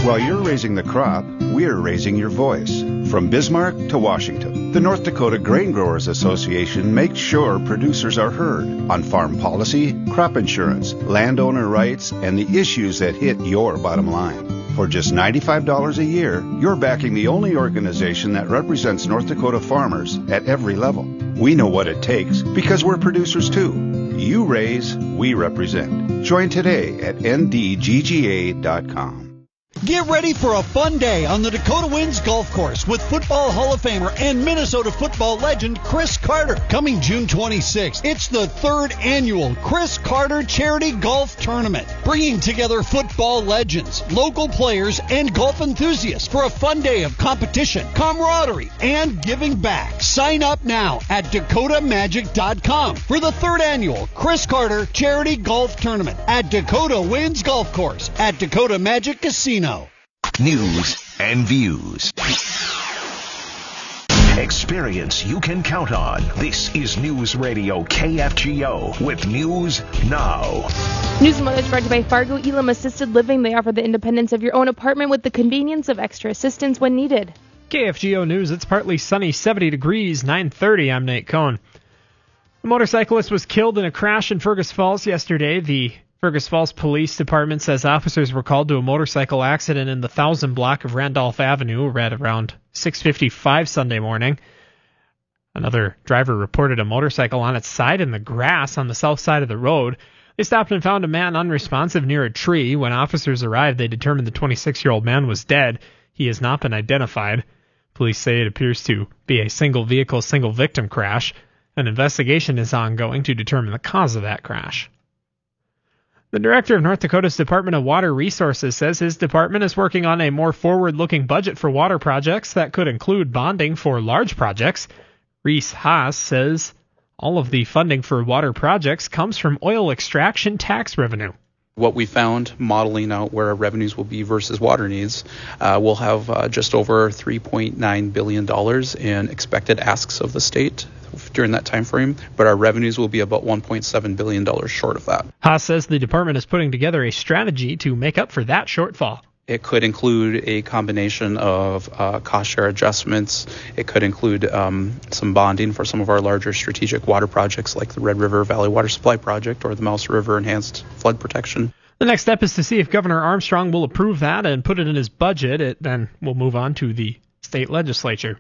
While you're raising the crop, we're raising your voice. From Bismarck to Washington, the North Dakota Grain Growers Association makes sure producers are heard on farm policy, crop insurance, landowner rights, and the issues that hit your bottom line. For just $95 a year, you're backing the only organization that represents North Dakota farmers at every level. We know what it takes because we're producers too. You raise, we represent. Join today at ndgga.com. Get ready for a fun day on the Dakota Winds Golf Course with Football Hall of Famer and Minnesota football legend Chris Carter. Coming June 26th, it's the third annual Chris Carter Charity Golf Tournament, bringing together football legends, local players, and golf enthusiasts for a fun day of competition, camaraderie, and giving back. Sign up now at DakotaMagic.com for the third annual Chris Carter Charity Golf Tournament at Dakota Winds Golf Course at Dakota Magic Casino. News and views. Experience you can count on. This is News Radio KFGO with News Now. News and weather is brought to you by Fargo Elam Assisted Living. They offer the independence of your own apartment with the convenience of extra assistance when needed. KFGO News, it's partly sunny, 70 degrees, 9:30. I'm Nate Cohn. A motorcyclist was killed in a crash in Fergus Falls yesterday. The Fergus Falls Police Department says officers were called to a motorcycle accident in the 1000 block of Randolph Avenue at around 6:55 Sunday morning. Another driver reported a motorcycle on its side in the grass on the south side of the road. They stopped and found a man unresponsive near a tree. When officers arrived, they determined the 26-year-old man was dead. He has not been identified. Police say it appears to be a single vehicle, single victim crash. An investigation is ongoing to determine the cause of that crash. The director of North Dakota's Department of Water Resources says his department is working on a more forward-looking budget for water projects that could include bonding for large projects. Reese Haas says all of the funding for water projects comes from oil extraction tax revenue. What we found modeling out where our revenues will be versus water needs, we'll have just over $3.9 billion in expected asks of the state during that time frame, but our revenues will be about $1.7 billion short of that. Haas says the department is putting together a strategy to make up for that shortfall. It could include a combination of cost share adjustments. It could include some bonding for some of our larger strategic water projects like the Red River Valley Water Supply Project or the Mouse River Enhanced Flood Protection. The next step is to see if Governor Armstrong will approve that and put it in his budget. Then we'll move on to the state legislature.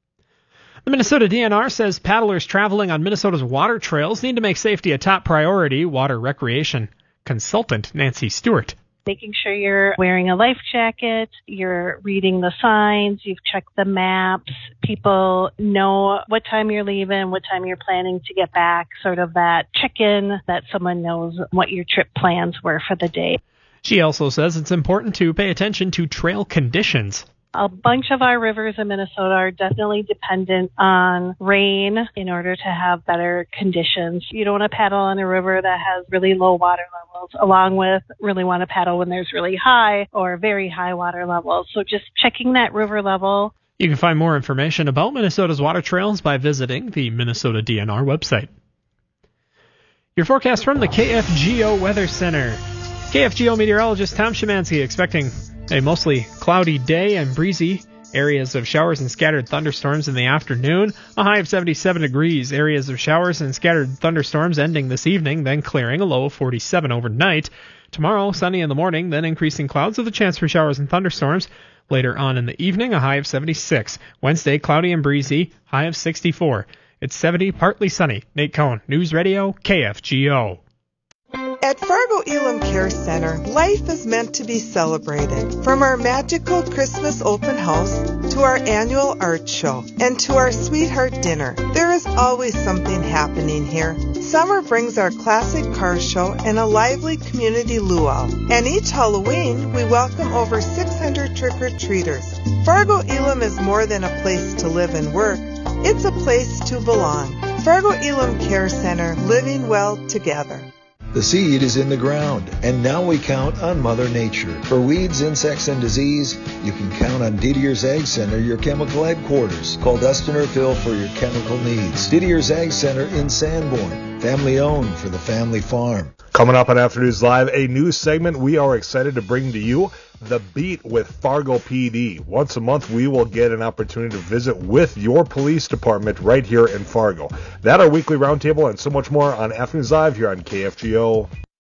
The Minnesota DNR says paddlers traveling on Minnesota's water trails need to make safety a top priority. Water recreation consultant Nancy Stewart. Making sure you're wearing a life jacket, you're reading the signs, you've checked the maps, people know what time you're leaving, what time you're planning to get back, sort of that check-in that someone knows what your trip plans were for the day. She also says it's important to pay attention to trail conditions. A bunch of our rivers in Minnesota are definitely dependent on rain in order to have better conditions. You don't want to paddle on a river that has really low water levels, along with really want to paddle when there's really high or very high water levels. So just checking that river level. You can find more information about Minnesota's water trails by visiting the Minnesota DNR website. Your forecast from the KFGO Weather Center. KFGO meteorologist Tom Szymanski expecting a mostly cloudy day and breezy. Areas of showers and scattered thunderstorms in the afternoon. A high of 77 degrees. Areas of showers and scattered thunderstorms ending this evening, then clearing. A low of 47 overnight. Tomorrow, sunny in the morning, then increasing clouds with a chance for showers and thunderstorms. Later on in the evening, a high of 76. Wednesday, cloudy and breezy. High of 64. It's 70, partly sunny. Nate Cohn, News Radio, KFGO. At Fargo Elam Care Center, life is meant to be celebrated. From our magical Christmas open house to our annual art show and to our sweetheart dinner, there is always something happening here. Summer brings our classic car show and a lively community luau. And each Halloween, we welcome over 600 trick-or-treaters. Fargo Elam is more than a place to live and work. It's a place to belong. Fargo Elam Care Center, living well together. The seed is in the ground, and now we count on Mother Nature. For weeds, insects, and disease, you can count on Didier's Ag Center, your chemical headquarters. Call Dustin or Phil for your chemical needs. Didier's Ag Center in Sanborn, Family owned for the family farm. Coming up on Afternoons Live, a new segment we are excited to bring to you, The Beat with Fargo PD. Once a month, we will get an opportunity to visit with your police department right here in Fargo. That, our weekly roundtable, and so much more on Afternoons Live here on KFGO.